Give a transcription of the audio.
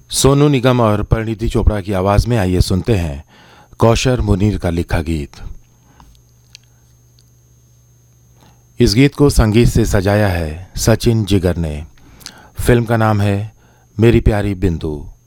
सोनू निगम और परिणीति चोपड़ा की आवाज में आइए सुनते हैं कौशर मुनीर का लिखा गीत। इस गीत को संगीत से सजाया है सचिन जिगर ने। फिल्म का नाम है मेरी प्यारी बिंदु।